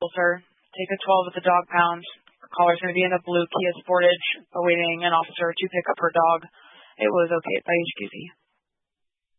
sir. Take a 12 at the dog pound. Caller's going to be in a blue Kia Sportage awaiting an officer to pick up her dog. It was okay by HQC.